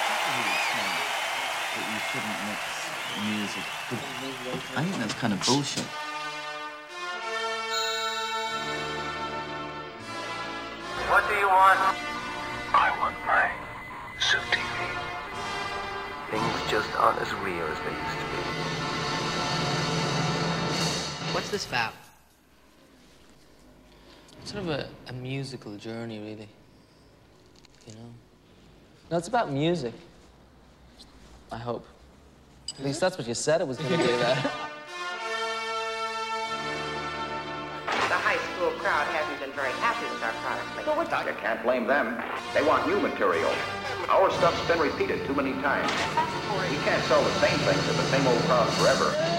People who would say that you shouldn't mix music, but I think that's kind of bullshit. What do you want? I want my Zoo TV. Things just aren't as real as they used to be. What's this about? Sort of a musical journey, really. You know? No, it's about music. I hope. At least that's what you said it was going to be about. The high school crowd hasn't been very happy with our product lately. You can't blame them. They want new material. Our stuff's been repeated too many times. We can't sell the same things to the same old crowd forever.